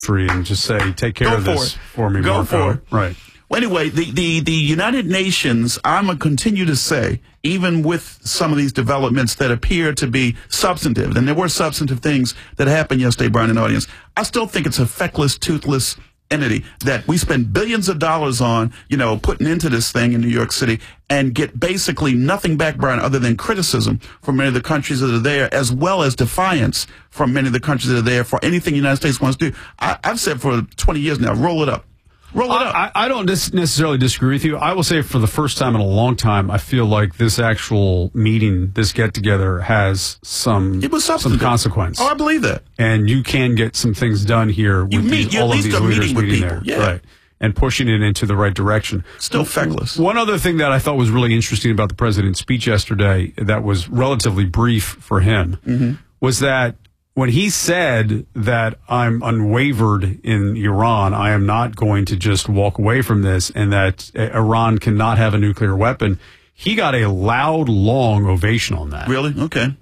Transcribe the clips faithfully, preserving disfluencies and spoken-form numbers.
free and just say, take care Go of for this it. for me, Go Marco. for it. Right. Well, anyway, the, the, the United Nations, I'm going to continue to say, even with some of these developments that appear to be substantive, and there were substantive things that happened yesterday, Brian and audience, I still think it's a feckless, toothless entity that we spend billions of dollars on, you know, putting into this thing in New York City and get basically nothing back, Brian, other than criticism from many of the countries that are there, as well as defiance from many of the countries that are there for anything the United States wants to do. I, I've said for twenty years now, roll it up. Roll it up. I, I don't dis- necessarily disagree with you. I will say for the first time in a long time, I feel like this actual meeting, this get-together, has some, it was some consequence. Oh, I believe that. And you can get some things done here with you meet, these, all of these leaders meeting there. Yeah. Right. And pushing it into the right direction. Still feckless. One other thing that I thought was really interesting about the president's speech yesterday that was relatively brief for him mm-hmm. was that when he said that I'm unwavered in Iran, I am not going to just walk away from this, and that Iran cannot have a nuclear weapon, he got a loud, long ovation on that. Really? Okay.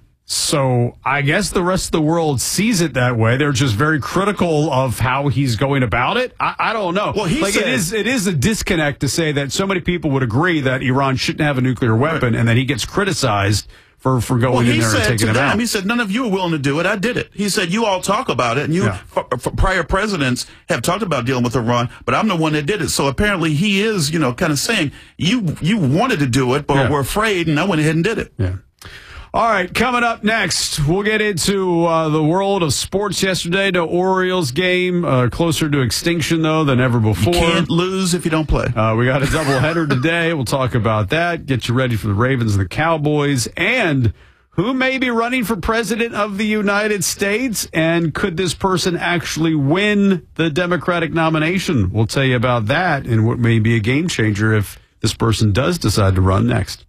So I guess the rest of the world sees it that way. They're just very critical of how he's going about it. I, I don't know. Well, he like said, it is it is a disconnect to say that so many people would agree that Iran shouldn't have a nuclear weapon, right, and then he gets criticized for, for going well, in there and taking it out. He said, none of you are willing to do it. I did it. He said, you all talk about it, and you, yeah. for, for prior presidents have talked about dealing with Iran, but I'm the one that did it. So apparently he is, you know, kind of saying, you you wanted to do it, but yeah. were afraid, and I went ahead and did it. Yeah. All right, coming up next, we'll get into uh, the world of sports yesterday. The Orioles game, uh, closer to extinction, though, than ever before. You can't lose if you don't play. Uh, we got a doubleheader today. We'll talk about that, get you ready for the Ravens and the Cowboys, and who may be running for president of the United States, and could this person actually win the Democratic nomination? We'll tell you about that and what may be a game changer if this person does decide to run next.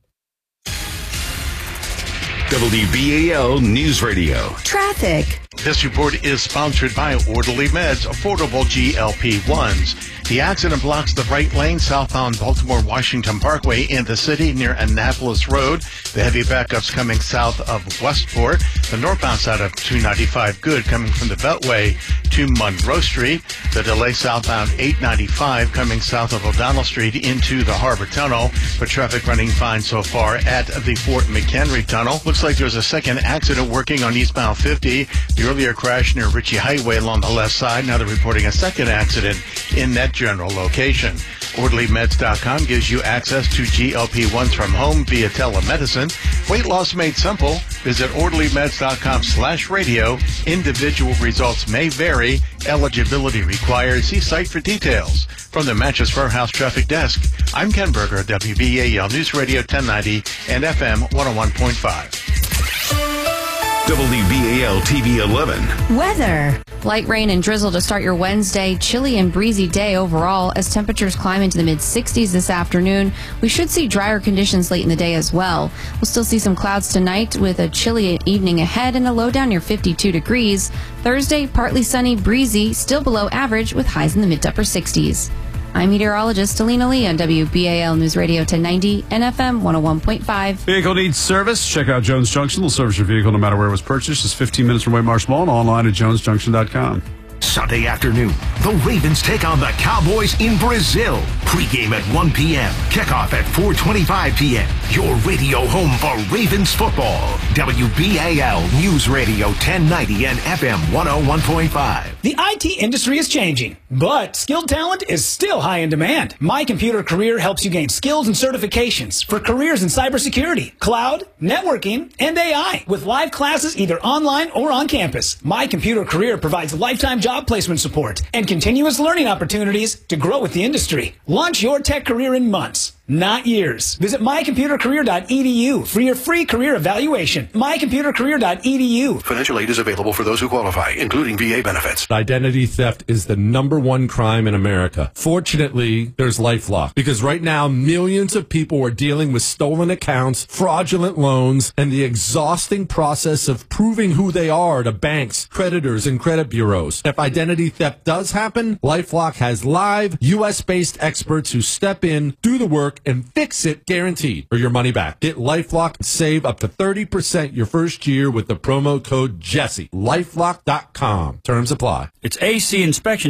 W B A L News Radio. Traffic. This report is sponsored by Orderly Meds, affordable G L P ones. The accident blocks the right lane southbound Baltimore-Washington Parkway in the city near Annapolis Road. The heavy backup's coming south of Westport. The northbound side of two ninety-five good coming from the Beltway to Monroe Street. The delay southbound eight ninety-five coming south of O'Donnell Street into the Harbor Tunnel. But traffic running fine so far at the Fort McHenry Tunnel. Looks like there's a second accident working on eastbound fifty. The earlier crash near Ritchie Highway along the left side. Now they're reporting a second accident in that general location. Orderly Meds dot com gives you access to G L P ones from home via telemedicine. Weight loss made simple. Visit Orderly Meds dot com slash radio. Individual results may vary. Eligibility required. See site for details. From the Mattress Warehouse Traffic Desk, I'm Ken Berger, W B A L News Radio ten ninety and F M one oh one point five. W B A L T V eleven. Weather. Light rain and drizzle to start your Wednesday. Chilly and breezy day overall as temperatures climb into the mid sixties this afternoon. We should see drier conditions late in the day as well. We'll still see some clouds tonight with a chilly evening ahead and a low down near fifty-two degrees. Thursday, partly sunny, breezy, still below average with highs in the mid to upper sixties. I'm meteorologist Alina Lee on W B A L News Radio ten ninety and F M one oh one point five. Vehicle needs service. Check out Jones Junction. They'll service your vehicle no matter where it was purchased. It's fifteen minutes from Waymarsh Mall and online at jones junction dot com. Sunday afternoon, the Ravens take on the Cowboys in Brazil. Pre-game at one p.m. Kickoff at four twenty-five p.m. Your radio home for Ravens football. W B A L News Radio ten ninety and F M one oh one point five. The I T industry is changing, but skilled talent is still high in demand. My Computer Career helps you gain skills and certifications for careers in cybersecurity, cloud, networking, and A I with live classes either online or on campus. My Computer Career provides lifetime job placement support and continuous learning opportunities to grow with the industry. Launch your tech career in months, not years. Visit my computer career dot e d u for your free career evaluation. my computer career dot e d u. Financial aid is available for those who qualify, including V A benefits. Identity theft is the number one crime in America. Fortunately, there's LifeLock, because right now millions of people are dealing with stolen accounts, fraudulent loans, and the exhausting process of proving who they are to banks, creditors, and credit bureaus. If identity theft does happen, LifeLock has live U S based experts who step in, do the work, work and fix it guaranteed or your money back. Get LifeLock and save up to thirty percent your first year with the promo code Jesse. LifeLock dot com. Terms apply. It's A C Inspection